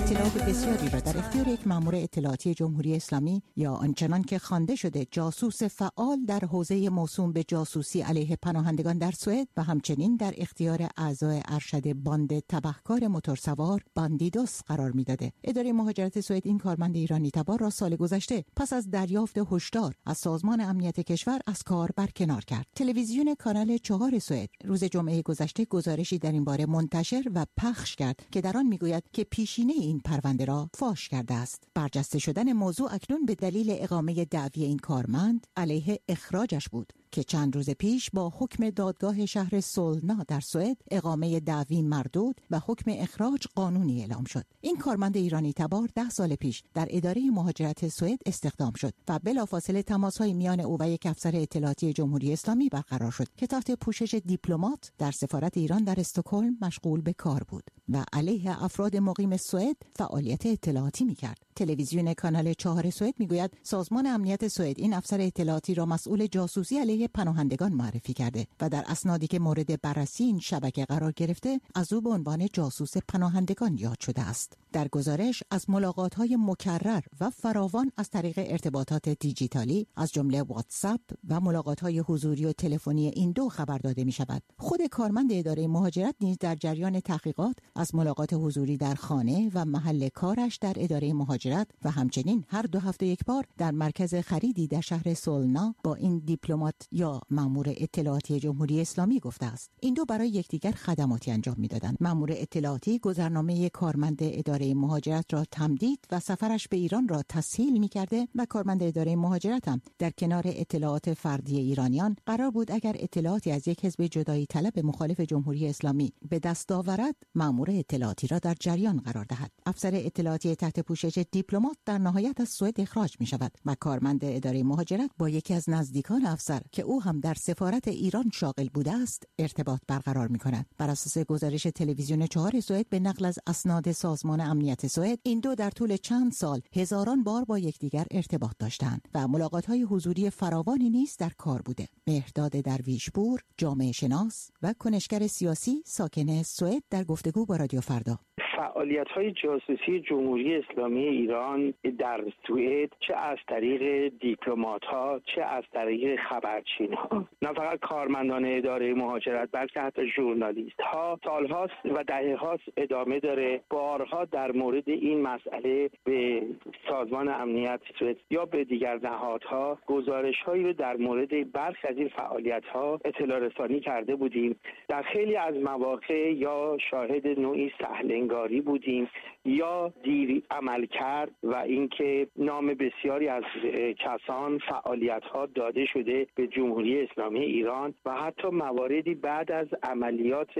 اطلاعات بسیاری را در اختیار یک مأمور اطلاعاتی جمهوری اسلامی یا آنچنان که خوانده شده جاسوس فعال در حوزه موسوم به جاسوسی علیه پناهندگان در سوئد و همچنین در اختیار اعضای ارشد باند تبهکار موتورسوار باندیدوس قرار میداده. اداره مهاجرت سوئد این کارمند ایرانی تبار را سال گذشته پس از دریافت هشدار از سازمان امنیت کشور از کار برکنار کرد. تلویزیون کانال 4 سوئد روز جمعه گذشته گزارشی در این باره منتشر و پخش کرد که در آن میگوید که پیشینه این پرونده را فاش کرده است. برجسته شدن موضوع اکنون به دلیل اقامه دعوی این کارمند علیه اخراجش بود که چند روز پیش با حکم دادگاه شهر سولنا در سوئد اقامه دعوی مردود و حکم اخراج قانونی اعلام شد. این کارمند ایرانی تبار 10 سال پیش در اداره مهاجرت سوئد استخدام شد و بلافاصله تماس‌های میان او و یک افسر اطلاعاتی جمهوری اسلامی برقرار شد که تحت پوشش دیپلمات در سفارت ایران در استکهلم مشغول به کار بود و علیه افراد مقیم سوئد فعالیت اطلاعاتی می‌کرد. تلویزیون کانال 4 سوئد میگوید سازمان امنیت سوئد این افسر اطلاعاتی را مسئول جاسوسی علیه پناهندگان معرفی کرده و در اسنادی که مورد بررسی این شبکه قرار گرفته از او به عنوان جاسوس پناهندگان یاد شده است. در گزارش از ملاقات‌های مکرر و فراوان از طریق ارتباطات دیجیتالی از جمله واتساپ و ملاقات‌های حضوری و تلفنی این دو خبر داده می‌شود. خود کارمند اداره مهاجرت نیز در جریان تحقیقات از ملاقات حضوری در خانه و محل کارش در اداره مهاجرت و همچنین هر 2 هفته یک بار در مرکز خریدی در شهر سولنا با این دیپلمات یا مأمور اطلاعاتی جمهوری اسلامی گفته است. این دو برای یکدیگر خدماتی انجام می‌دادند. مأمور اطلاعاتی گذرنامه کارمند اداره مهاجرت را تمدید و سفرش به ایران را تسهیل می‌کرده و کارمند اداره مهاجرت هم در کنار اطلاعات فردی ایرانیان قرار بود اگر اطلاعاتی از یک حزب جدایی طلب مخالف جمهوری اسلامی به دست آورد مأمور اطلاعاتی را در جریان قرار دهد. افسر اطلاعاتی تحت پوشش دیپلمات در نهایت از سوئد اخراج می‌شود و کارمند اداره مهاجرت با یکی از نزدیکان افسر که او هم در سفارت ایران شاغل بوده است ارتباط برقرار می‌کند. بر اساس گزارش تلویزیون 4 سوئد به نقل از اسناد سازمان امنیت سوئد این دو در طول چند سال هزاران بار با یکدیگر ارتباط داشتند و ملاقات‌های حضوری فراوانی نیز در کار بوده. مهرداد درویشپور، جامعه شناس و کنشگر سیاسی ساکن سوئد در گفتگو با رادیو فردا. فعالیت‌های جاسوسی جمهوری اسلامی ایران در سوئد چه از طریق دیپلمات‌ها چه از طریق خبرچین‌ها، نه فقط کارمندان اداره مهاجرت بلکه حتی ژورنالیست‌ها سال‌هاست و دهه‌هاست ادامه داره. بارها در مورد این مسئله به سازمان امنیت سوئد یا به دیگر نهادها گزارش‌هایی رو در مورد برخی از این فعالیت‌ها اطلاع رسانی کرده بودیم. در خیلی از مواقع یا شاهد نوعی سهل‌انگاری بودیم یا دیر عمل کرد و اینکه نام بسیاری از کسان فعالیت‌ها داده شده به جمهوری اسلامی ایران و حتی مواردی بعد از عملیات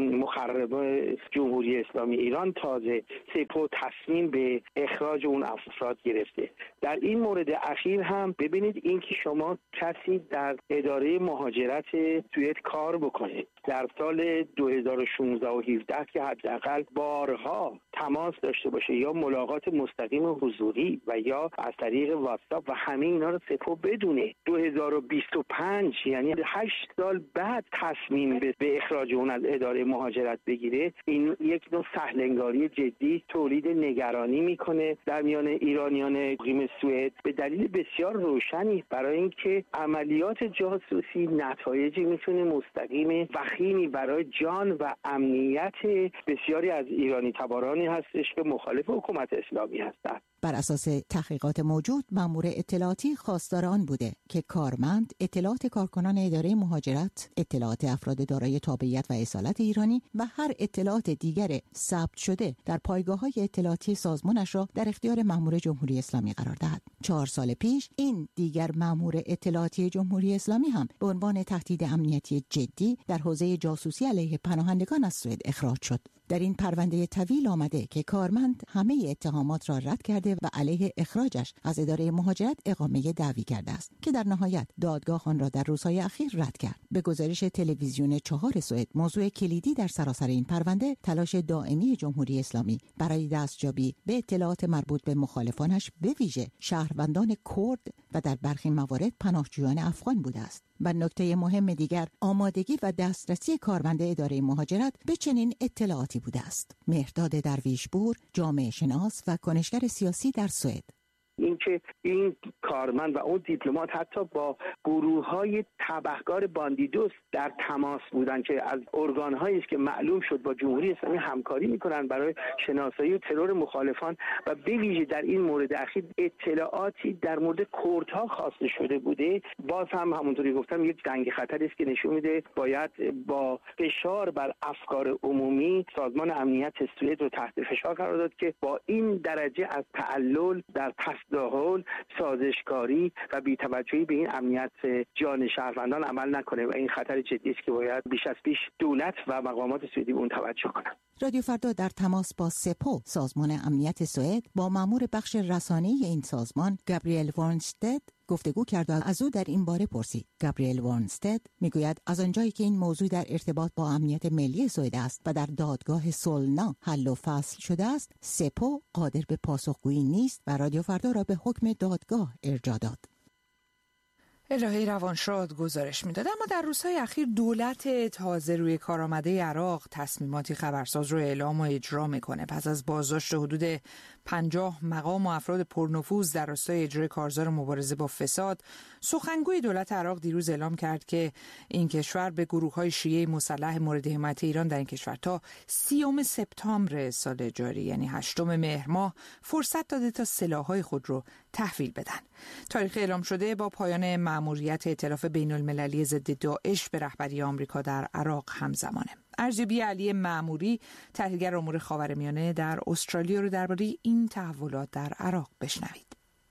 مخربه جمهوری اسلامی ایران تازه سپاه تصمیم به اخراج اون افراد گرفته. در این مورد اخیر هم ببینید اینکه شما کسی در اداره مهاجرت سوئد کار بکنه در سال 2016 و 17 که حداقل بارها تماس داشته باشه یا ملاقات مستقیم حضوری و یا از طریق واتساپ و همه اینا رو سپاه بدونه 2025 یعنی 8 سال بعد تصمیم به اخراج اون از اداره مهاجرت بگیره، این یک نوع سهل‌انگاری جدی تولید نگرانی میکنه در میان ایرانیان مقیم سوئد به دلیل بسیار روشنی برای اینکه عملیات جاسوسی نتایجی میتونه مستقیم وخیمی برای جان و امنیت بسیاری از ایرانی تبارانی هستش که مخالف حکومت اسلامی هستند. بر اساس تحقیقات موجود مأمور اطلاعاتی خواستار آن بوده که کارمند اطلاعات کارکنان اداره مهاجرت، اطلاعات افراد دارای تابعیت و اصالت ایرانی و هر اطلاعات دیگر ثبت شده در پایگاه‌های اطلاعاتی سازمانش را در اختیار مأمور جمهوری اسلامی قرار دهد. 4 سال پیش این دیگر مأمور اطلاعاتی جمهوری اسلامی هم به عنوان تهدید امنیتی جدی در حوزه جاسوسی علیه پناهندگان از سوئد اخراج شد. در این پرونده طویل آمده که کارمند همه اتهامات را رد کرده و علیه اخراجش از اداره مهاجرت اقامه دعوی کرده است که در نهایت دادگاه آن را در روزهای اخیر رد کرد. به گزارش تلویزیون 4 سوئد موضوع کلیدی در سراسر این پرونده تلاش دائمی جمهوری اسلامی برای دستیابی به اطلاعات مربوط به مخالفانش به ویژه شهروندان کرد و در برخی موارد پناهجویان افغان بوده است. و نکته مهم دیگر آمادگی و دسترسی کارمند اداره مهاجرت به چنین اطلاعاتی بوده است. مهرداد درویشپور، جامعه شناس و کنشگر سیاسی در سوئد: اینکه این کارمند و اون دیپلمات حتی با گروه‌های تبهکار باندیدوس در تماس بودن که از ارگان‌هایی است که معلوم شد با جمهوری اسلامی همکاری می‌کنند برای شناسایی و ترور مخالفان و به ویژه در این مورد اخیر اطلاعاتی در مورد کردها خواسته شده بوده. باز هم همونطوری گفتم یک جنگ خطری است که نشون میده باید با فشار بر افکار عمومی سازمان امنیت سوئد رو تحت فشار قرار داد که با این درجه از تعلل در تساهل، سازشکاری و بی‌توجهی به این امنیت جان شهروندان عمل نکنه و این خطر جدی است که باید بیش از پیش دولت و مقامات سوئدی به اون توجه کنند. رادیو فردا در تماس با سپو، سازمان امنیت سوئد، با مأمور بخش رسانه‌ای این سازمان گابریل وارنستد گفتگو کرد و از او در این باره پرسید. گابریل وارنستد میگوید از آنجایی که این موضوع در ارتباط با امنیت ملی سوئد است و در دادگاه سولنا حل و فصل شده است، سپو قادر به پاسخگویی نیست و رادیو فردا را به حکم دادگاه ارجاع داد. الهه روانشاد گزارش میداد. اما در روزهای اخیر دولت تازه روی کار آمده عراق تصمیماتی خبرساز رو اعلام و اجرا میکنه. پس از بازداشت حدود 50 مقام و افراد پرنفوذ در راستای اجرای کارزار مبارزه با فساد، سخنگوی دولت عراق دیروز اعلام کرد که این کشور به گروه‌های شیعه مسلح مورد حمایت ایران در این کشور تا 30 سپتامبر سال جاری یعنی 8 مهر ماه فرصت داده تا سلاح‌های خود رو تحویل بدن. تاریخ اعلام شده با پایان مأموریت ائتلاف بین‌المللی ضد داعش به رهبری آمریکا در عراق همزمانه. ارزیابی علی مأموری، تحلیلگر امور خاورمیانه در استرالیا، رو درباره این تحولات در عراق بشنوید.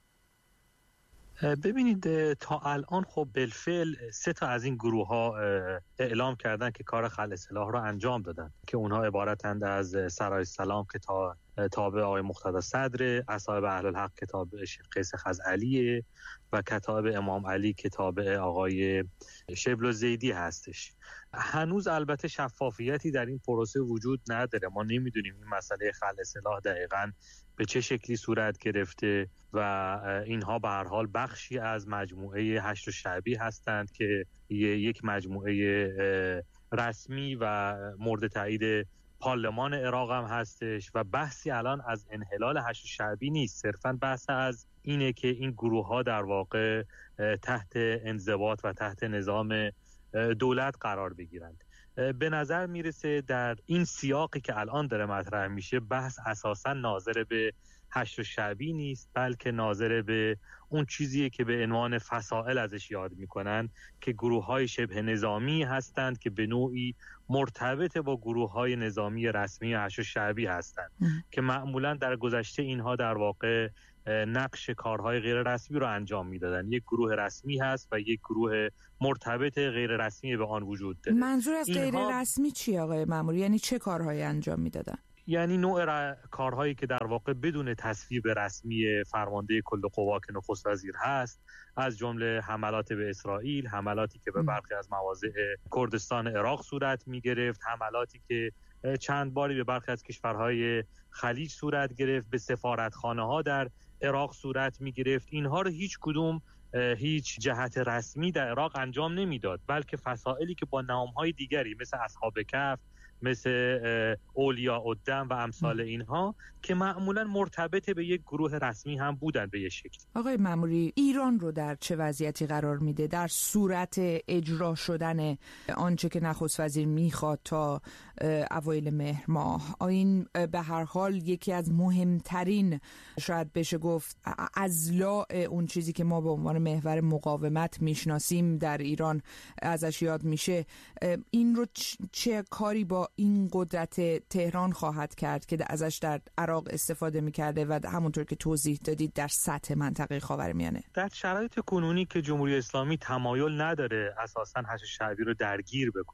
ببینید، تا الان خب بالفعل 3 از این گروه ها اعلام کردن که کار خلع سلاح رو انجام دادن که اونها عبارتند از سرای سلام که تابع آقای مقتدی صدر، اصحاب اهل الحق که تابع شیخ قیس خزعلیه و کتاب امام علی که تابع آقای شبل زیدی هستش. هنوز البته شفافیتی در این پروسه وجود نداره. ما نمیدونیم این مسئله خلع سلاح دقیقاً به چه شکلی صورت گرفته و اینها به هر حال بخشی از مجموعه هشت شعبی هستند که یک مجموعه رسمی و مورد تایید پارلمان عراق هم هستش و بحثی الان از انحلال هشت شعبی نیست، صرفاً بحث از اینه که این گروه ها در واقع تحت انضباط و تحت نظام دولت قرار بگیرند. به نظر میرسه در این سیاقی که الان داره مطرح میشه بحث اساساً ناظر به هشت شعبی نیست، بلکه ناظر به اون چیزیه که به عنوان فصائل ازش یاد میکنن که گروه‌های شبه نظامی هستند که به نوعی مرتبط با گروه‌های نظامی رسمی هشت شعبی هستند که معمولاً در گذشته اینها در واقع نقش کارهای غیر رسمی رو انجام میدادن. یک گروه رسمی هست و یک گروه مرتبط غیر رسمی به آن وجود داره. منظور از غیر رسمی چی آقای مأموری؟ یعنی چه کارهایی انجام میدادن؟ یعنی نوع کارهایی که در واقع بدون تصویب رسمی فرمانده کل قوا که نخست وزیر هست، از جمله حملات به اسرائیل، حملاتی که به برخی از مواضع کردستان عراق صورت می گرفت، حملاتی که چند باری به برخی از کشورهای خلیج صورت گرفت، به سفارتخانه ها در عراق صورت می گرفت. اینها رو هیچ کدوم هیچ جهت رسمی در عراق انجام نمیداد، بلکه فصائلی که با نامهای دیگری مثل اصحاب کهف، مثل اولیاء الدم و امثال اینها که معمولا مرتبط به یک گروه رسمی هم بودن به یک شکل. آقای مأموری، ایران رو در چه وضعیتی قرار میده در صورت اجرا شدن آنچه که نخست وزیر میخواد تا اوایل مهر ماه؟ این به هر حال یکی از مهمترین، شاید بشه گفت اضلاع اون چیزی که ما به عنوان محور مقاومت میشناسیم در ایران ازش یاد میشه. این رو چه کاری با این قدرت تهران خواهد کرد که ازش در عراق استفاده میکرده و همونطور که توضیح دادید در سطح منطقه خاورمیانه؟ در شرایط کنونی که جمهوری اسلامی تمایل نداره اساساً هشت شعبی رو درگیر بکنه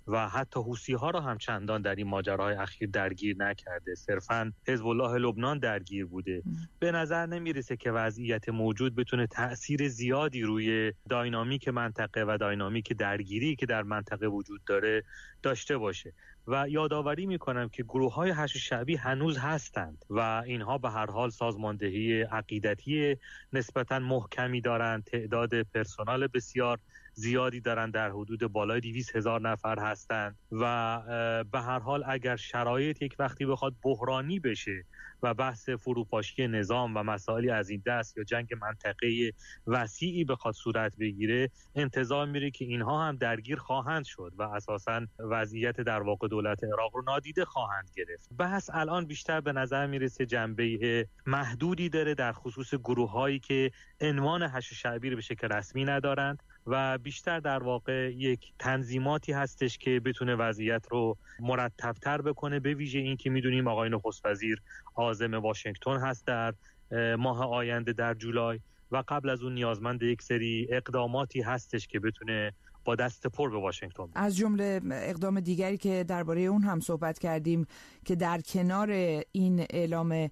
و حتی حوثی‌ها را هم چندان در این ماجراهای اخیر درگیر نکرده. صرفاً حزب الله لبنان درگیر بوده. به نظر نمیرسه که وضعیت موجود بتونه تأثیر زیادی روی داینامیک منطقه و داینامیک درگیری که در منطقه وجود داره داشته باشه. و یادآوری میکنم که گروه‌های حشد شعبی هنوز هستند و اینها به هر حال سازماندهی عقیدتی نسبتاً محکمی دارند، تعداد پرسنل بسیار زیادی دارند، در حدود بالای 200,000 نفر هستند و به هر حال اگر شرایط یک وقتی بخواد بحرانی بشه و بحث فروپاشی نظام و مسائلی از این دست یا جنگ منطقه‌ای وسیعی بخواد صورت بگیره، انتظار میره که اینها هم درگیر خواهند شد و اساساً وضعیت در واقع دولت عراق رو نادیده خواهند گرفت. بحث الان بیشتر به نظر میرسه جنبه محدودی داره در خصوص گروه‌هایی که عنوان حشد شعبی رو به شکل رسمی ندارند و بیشتر در واقع یک تنظیماتی هستش که بتونه وضعیت رو مرتب‌تر بکنه، به ویژه این که میدونیم آقای نخست وزیر عازم واشنگتن هست در ماه آینده در جولای و قبل از اون نیازمند یک سری اقداماتی هستش که بتونه با دست پر به واشنگتن. از جمله اقدام دیگری که درباره اون هم صحبت کردیم که در کنار این اعلام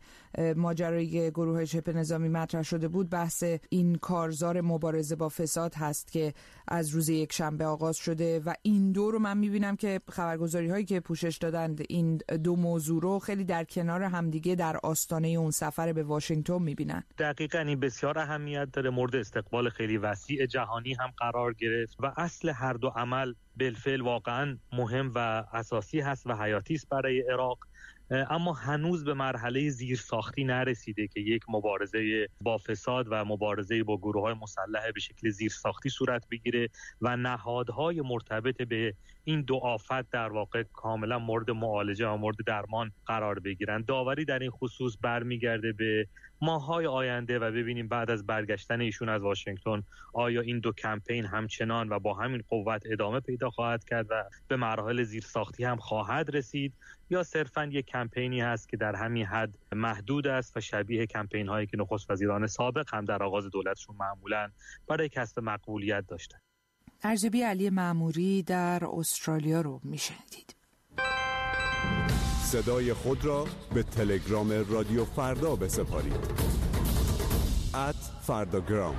ماجرای گروه شبه نظامی مطرح شده بود، بحث این کارزار مبارزه با فساد هست که از روز یک شنبه آغاز شده و این دو رو من میبینم که خبرگزاری هایی که پوشش دادند این دو موضوع رو خیلی در کنار همدیگه در آستانه اون سفر به واشنگتن میبینن. دقیقاً این بسیار اهمیت داره، مورد استقبال خیلی وسیع جهانی هم قرار گرفت و اصل هر دو عمل بالفعل واقعاً مهم و اساسی هست و حیاتی است برای عراق، اما هنوز به مرحله زیرساختی نرسیده که یک مبارزه با فساد و مبارزه با گروه‌های مسلح به شکل زیرساختی صورت بگیره و نهادهای مرتبط به این دو آفت در واقع کاملا مورد معالجه و مورد درمان قرار بگیرن. داوری در این خصوص برمیگرده به ماه‌های آینده و ببینیم بعد از برگشتن ایشون از واشنگتن آیا این دو کمپین همچنان و با همین قوت ادامه پیدا خواهد کرد و به مراحل زیرساختی هم خواهد رسید یا صرفاً یک کمپینی هست که در همین حد محدود است و شبیه کمپین هایی که نخست وزیران سابق هم در آغاز دولتشون معمولاً برای کسب مقبولیت داشتن. ارزیابی علی مأموری در استرالیا رو میشنیدید. صدای خود را به تلگرام رادیو فردا بسپارید. @فرداگرام.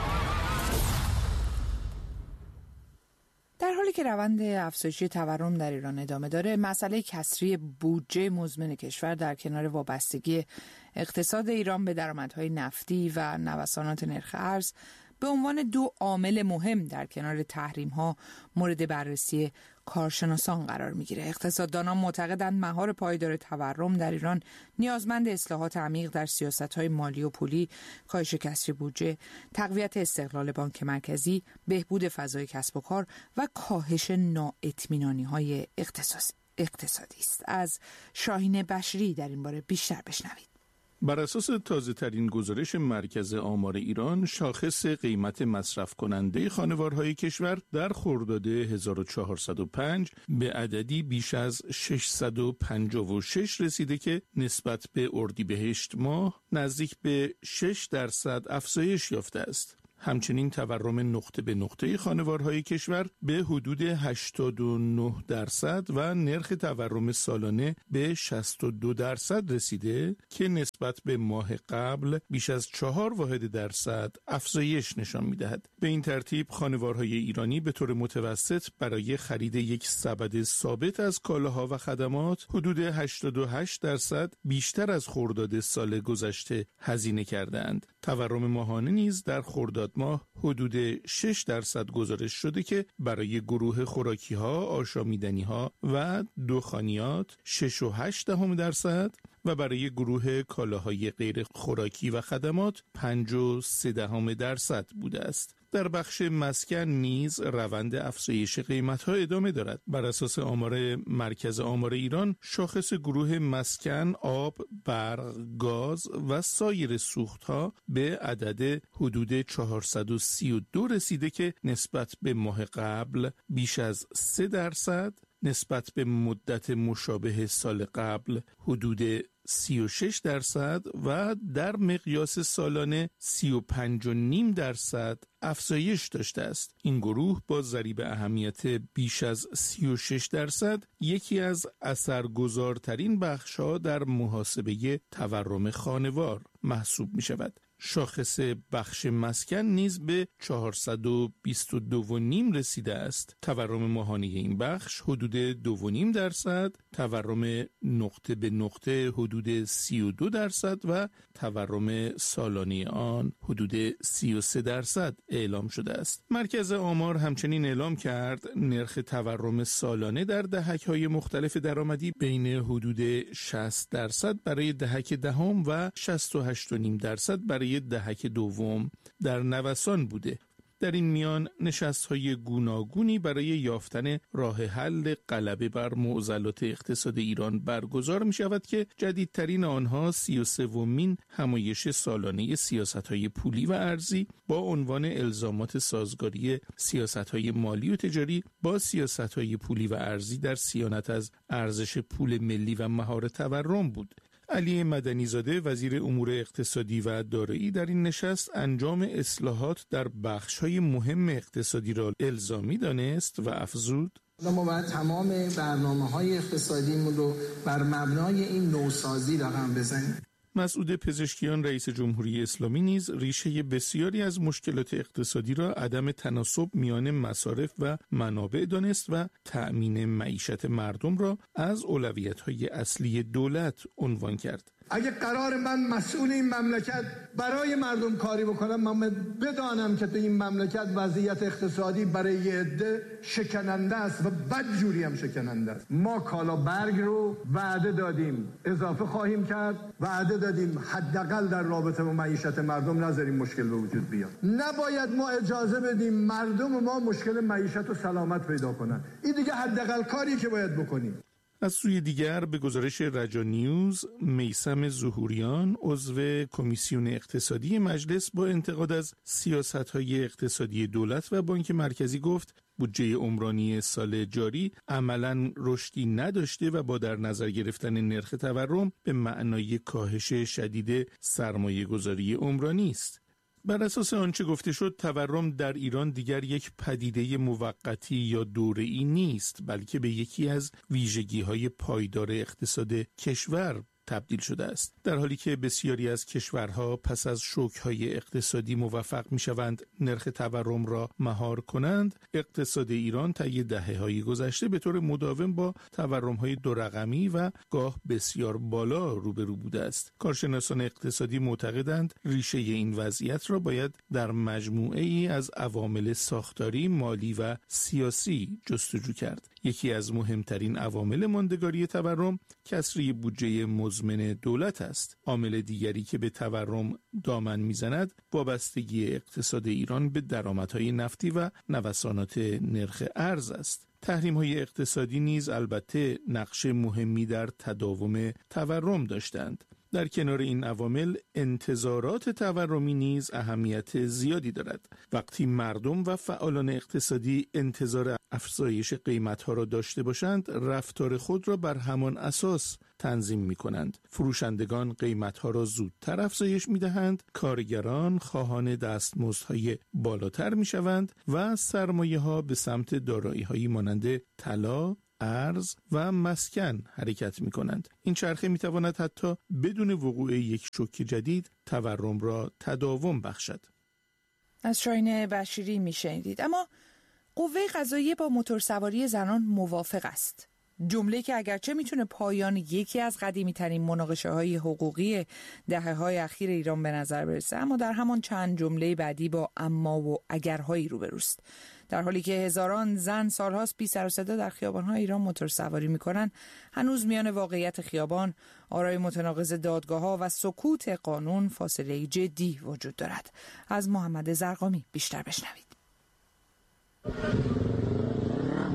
در حالی که روند افزایش تورم در ایران ادامه داره، مسئله کسری بودجه مزمن کشور در کنار وابستگی اقتصاد ایران به درآمدهای نفتی و نوسانات نرخ ارز به عنوان دو عامل مهم در کنار تحریم‌ها مورد بررسی کارشناسان قرار می‌گیره. اقتصاددانان معتقدند مهار پایدار تورم در ایران نیازمند اصلاحات عمیق در سیاست‌های مالی و پولی، کاهش کسری بودجه، تقویت استقلال بانک مرکزی، بهبود فضای کسب و کار و کاهش نااطمینانی‌های اقتصادی است. از شاهین بشری در این باره بیشتر بشنوید. بر اساس تازه‌ترین گزارش مرکز آمار ایران، شاخص قیمت مصرف کننده خانوارهای کشور در خرداد 1405 به عددی بیش از 656 رسیده که نسبت به اردیبهشت ماه نزدیک به 6% افزایش یافته است. همچنین تورم نقطه به نقطه خانوارهای کشور به حدود 89% و نرخ تورم سالانه به 62% رسیده که نسبت به ماه قبل بیش از 4% افزایش نشان می‌دهد. به این ترتیب خانوارهای ایرانی به طور متوسط برای خرید یک سبد ثابت از کالاها و خدمات حدود 88% بیشتر از خرداد سال گذشته هزینه کردند. تورم ماهانه نیز در خرداد ماه حدود 6% گزارش شده که برای گروه خوراکی‌ها، آشامیدنی‌ها و دخانیات 6.8% و برای گروه کالاهای غیر خوراکی و خدمات 5.3% بوده است. در بخش مسکن نیز روند افزایش قیمت‌ها ادامه دارد. بر اساس آمار مرکز آمار ایران، شاخص گروه مسکن، آب، برق، گاز و سایر سوخت‌ها به عدد حدود 432 رسیده که نسبت به ماه قبل بیش از 3%، نسبت به مدت مشابه سال قبل حدود 36% و در مقیاس سالانه 35.5% افزایش داشته است. این گروه با ضریب اهمیت بیش از 36% یکی از اثرگذارترین بخش‌ها در محاسبه تورم خانوار محسوب می شود. شاخص بخش مسکن نیز به 422.5 رسیده است. تورم ماهانه این بخش حدود 2.5%، تورم نقطه به نقطه حدود 32% و تورم سالانه آن حدود 33% اعلام شده است. مرکز آمار همچنین اعلام کرد نرخ تورم سالانه در دهک‌های مختلف درآمدی بین حدود 60% برای دهک دهم و 68.5% برای دهک دوم در نوسان بوده. در این میان نشست‌های گوناگونی برای یافتن راه حل غلبه بر معضلات اقتصاد ایران برگزار می‌شود که جدیدترین آنها 33مین همایش سالانه سیاست‌های پولی و ارزی با عنوان الزامات سازگاری سیاست‌های مالی و تجاری با سیاست‌های پولی و ارزی در صیانت از ارزش پول ملی و مهار تورم بود. علی مدنی زاده وزیر امور اقتصادی و دارایی در این نشست انجام اصلاحات در بخش‌های مهم اقتصادی را الزامی دانست و افزود: ما باید تمام برنامه‌های اقتصادیمون رو بر مبنای این نوسازی رقم بزنیم. مسعود پزشکیان رئیس جمهوری اسلامی نیز ریشه بسیاری از مشکلات اقتصادی را عدم تناسب میان مصارف و منابع دانست و تأمین معیشت مردم را از اولویت‌های اصلی دولت عنوان کرد. اگه قرار من مسئول این مملکت برای مردم کاری بکنم، من بدانم که تو این مملکت وضعیت اقتصادی برای یه عده شکننده است و بدجوری هم شکننده است. ما کالا برگ رو وعده دادیم اضافه خواهیم کرد، وعده دادیم حداقل در رابطه با معیشت مردم نذاریم مشکل به وجود بیاد. نباید ما اجازه بدیم مردم ما مشکل معیشت و سلامت پیدا کنن. این دیگه حداقل کاری که باید بکنیم. از سوی دیگر به گزارش رجا نیوز، میثم ظهوریان عضو کمیسیون اقتصادی مجلس با انتقاد از سیاست‌های اقتصادی دولت و بانک مرکزی گفت بودجه عمرانی سال جاری عملاً رشدی نداشته و با در نظر گرفتن نرخ تورم به معنای کاهش شدید سرمایه‌گذاری عمرانی است. بر اساس آنچه گفته شد، تورم در ایران دیگر یک پدیده موقتی یا دوره‌ای نیست، بلکه به یکی از ویژگی‌های پایدار اقتصاد کشور تبدیل شده است. در حالی که بسیاری از کشورها پس از شوک‌های اقتصادی موفق می‌شوند نرخ تورم را مهار کنند، اقتصاد ایران طی دهه‌های گذشته به طور مداوم با تورم‌های دو رقمی و گاه بسیار بالا روبرو بوده است. کارشناسان اقتصادی معتقدند ریشه این وضعیت را باید در مجموعه‌ای از عوامل ساختاری، مالی و سیاسی جستجو کرد. یکی از مهمترین عوامل ماندگاری تورم کسری بودجه مزمن دولت است. عامل دیگری که به تورم دامن میزند وابستگی اقتصاد ایران به درآمدهای نفتی و نوسانات نرخ ارز است. تحریم‌های اقتصادی نیز البته نقش مهمی در تداوم تورم داشتند. در کنار این عوامل انتظارات تورمی نیز اهمیت زیادی دارد. وقتی مردم و فعالان اقتصادی انتظار افزایش قیمت‌ها را داشته باشند، رفتار خود را بر همان اساس تنظیم می‌کنند. فروشندگان قیمت‌ها را زودتر افزایش می‌دهند، کارگران خواهان دستمزدهای بالاتر می‌شوند و سرمایه‌ها به سمت دارایی‌هایی مانند طلا، ارز و مسکن حرکت می کنند. این چرخه می تواند حتی بدون وقوع یک شوک جدید تورم را تداوم بخشد. از شاهین بشیری می شنیدید. اما قوه قضاییه با موتورسواری زنان موافق است. جمله که اگرچه میتونه پایان یکی از قدیمی ترین مناقشه های حقوقی دهه های اخیر ایران به نظر برسه، اما در همان چند جمله بعدی با اما و اگرهایی روبروست. در حالی که هزاران زن سالهاست بی سر و صدا در خیابان‌های ایران موتورسواری می‌کنند، هنوز میان واقعیت خیابان، آرای متناقض دادگاه‌ها و سکوت قانون فاصله جدی وجود دارد. از محمد زرقامی بیشتر بشنوید.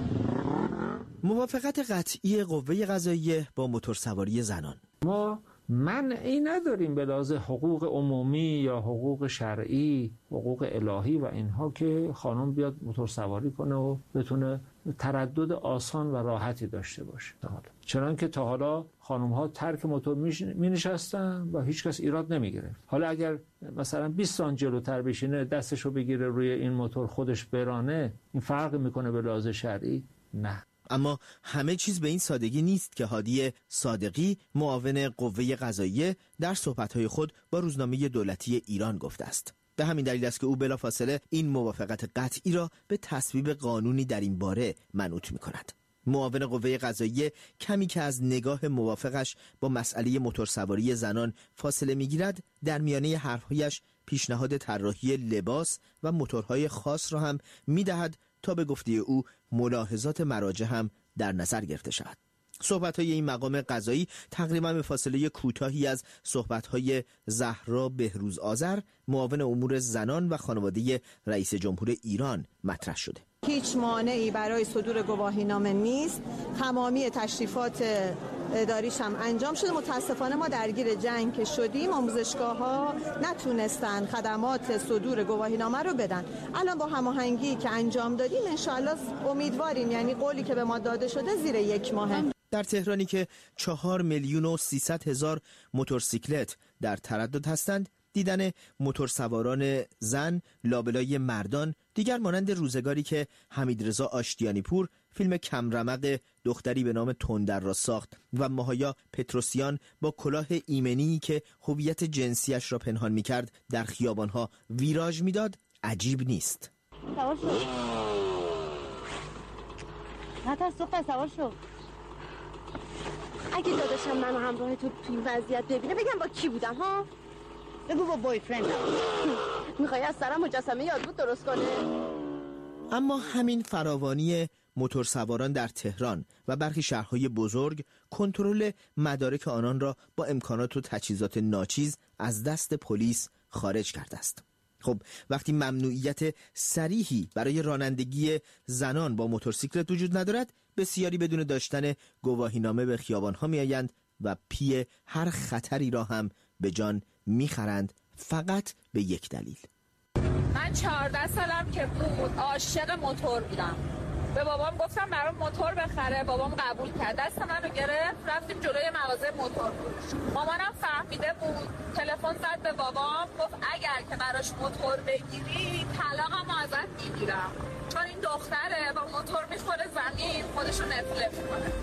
موافقت قطعی قوه قضاییه با موتورسواری زنان. ما منعی نداریم به لحاظ حقوق عمومی یا حقوق شرعی، حقوق الهی و اینها که خانم بیاد موتور سواری کنه و بتونه تردد آسان و راحتی داشته باشه. چنان که تا حالا خانم ها ترک موتور می نشستن و هیچ کس ایراد نمی گرفت. حالا اگر مثلا 20 سانت جلوتر بشینه دستشو بگیره روی این موتور خودش برانه، این فرق میکنه به لحاظ شرعی؟ نه. اما همه چیز به این سادگی نیست که هادی صادقی معاون قوه قضاییه در صحبت‌های خود با روزنامه دولتی ایران گفته است. به همین دلیل است که او بلافاصله این موافقت قطعی را به تصویب قانونی در این باره منوط می‌کند. معاون قوه قضاییه کمی که از نگاه موافقش با مسئله موتورسواری زنان فاصله می‌گیرد، در میانه حرف‌هایش پیشنهاد طراحی لباس و موتورهای خاص را هم می‌دهد تا به گفته او ملاحظات مراجع هم در نظر گرفته شود. صحبت‌های این مقام قضایی تقریبا به فاصله کوتاهی از صحبت‌های زهرا بهروز آذر، معاون امور زنان و خانواده رئیس جمهور ایران مطرح شده. هیچ مانعی برای صدور گواهینامه نیست. تمامی تشریفات اداریش هم انجام شده. متاسفانه ما درگیر جنگ که شدیم، آموزشگاه‌ها نتونستن خدمات صدور گواهینامه رو بدن. الان با هماهنگی که انجام دادیم انشالله امیدواریم، یعنی قولی که به ما داده شده زیر 1 ماه. در تهرانی که 4,300,000 موتورسیکلت در تردد هستند، دیدن موتورسواران زن لابلای مردان دیگر مانند روزگاری که حمیدرضا آشتیانی پور فیلم کمرمق دختری به نام تندر را ساخت و ماهایا پتروسیان با کلاه ایمنی که هویت جنسیش را پنهان می‌کرد در خیابان‌ها ویراژ می‌داد عجیب نیست. سوار شو. نترس دختر، سوار شو. اگه داداشم منو همراه تو این وضعیت ببینه بگم با کی بودم ها؟ بگو با بایفرندم. میخوای از سرم مجسمه یادبود درست کنه؟ اما همین فراوانی موتورسواران در تهران و برخی شهرهای بزرگ کنترل مدارک آنان را با امکانات و تجهیزات ناچیز از دست پلیس خارج کرده است. خب وقتی ممنوعیت صریحی برای رانندگی زنان با موتورسیکلت وجود ندارد، بسیاری بدون داشتن گواهینامه به خیابان‌ها می‌آیند و پی هر خطری را هم به جان می‌خرند، فقط به یک دلیل. من 14 سالم که بود عاشق موتور بودم. به بابام گفتم برام موتور بخره، بابام قبول کرد. دست منو گرفت، رفتیم جلوی مغازه موتور فروش. مامانم فهمیده بود، تلفن زد به بابام، گفت اگر که براش موتور بگیری طلاقمو ازت میگیرم، چون این دختره با موتور میخوره زمین، خودشو نفلت کنه.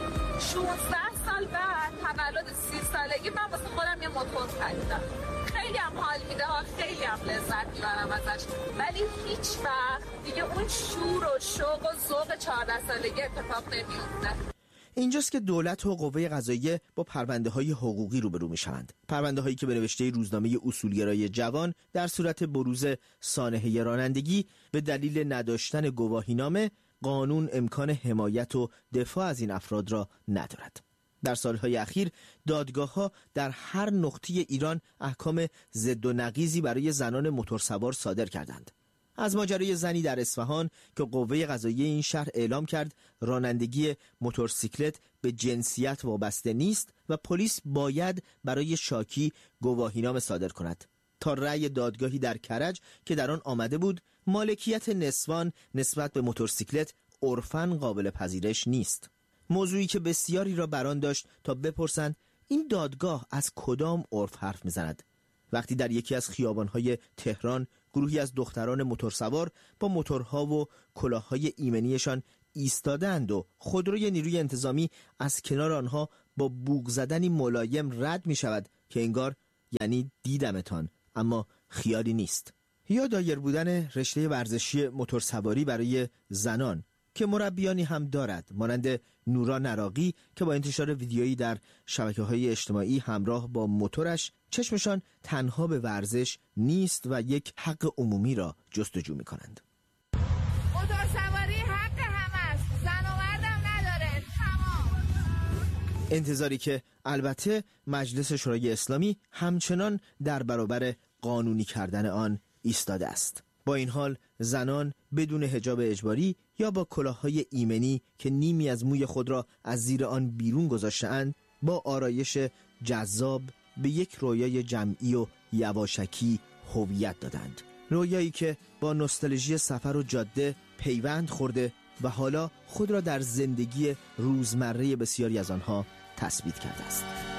16 سال بعد تولد 30 سالگی من واسه خودم یه موتور خریدم. خیلی هم حال میده ها، خیلی هم لذت میبرم ازش، ولی هیچ وقت دیگه اون شور و شوق و ذوق 14 سالگی اتفاق نمیفته. اینجاست که دولت و قوه قضاییه با پرونده‌های حقوقی روبرو می‌شوند. پرونده‌هایی که به نوشته روزنامه اصولگرای جوان در صورت بروز سانحه رانندگی به دلیل نداشتن گواهینامه قانون امکان حمایت و دفاع از این افراد را ندارد. در سالهای اخیر دادگاه‌ها در هر نقطه ایران احکام ضد و نقیضی برای زنان موتورسوار صادر کردند. از ماجرای زنی در اصفهان که قوه قضاییه این شهر اعلام کرد رانندگی موتورسیکلت به جنسیت وابسته نیست و پلیس باید برای شاکی گواهینامه صادر کند، تا رأی دادگاهی در کرج که در آن آمده بود مالکیت نسوان نسبت به موتورسیکلت عرفاً قابل پذیرش نیست. موضوعی که بسیاری را بران داشت تا بپرسند این دادگاه از کدام عرف حرف میزند، وقتی در یکی از خیابان‌های تهران گروهی از دختران موتورسوار با موتورها و کلاه‌های ایمنیشان ایستادند و خودروی نیروی انتظامی از کنار آنها با بوق زدنی ملایم رد می شود که انگار یعنی دیدمتان اما خیالی نیست. یا دایر بودن رشته ورزشی موتورسواری برای زنان که مربیانی هم دارد، مانند نورا نراقی که با انتشار ویدیویی در شبکه‌های اجتماعی همراه با موتورش چشمشان تنها به ورزش نیست و یک حق عمومی را جستجو می‌کنند. موتورسواری حق همه است، زن و مردم نداره، تمام. انتظاری که البته مجلس شورای اسلامی همچنان در برابر قانونی کردن آن ایستاده است. با این حال زنان بدون حجاب اجباری یا با کلاه‌های ایمنی که نیمی از موی خود را از زیر آن بیرون گذاشته‌اند با آرایش جذاب به یک رویای جمعی و یواشکی هویت دادند. رویایی که با نوستالژی سفر و جاده پیوند خورده و حالا خود را در زندگی روزمره بسیاری از آنها تثبیت کرده است.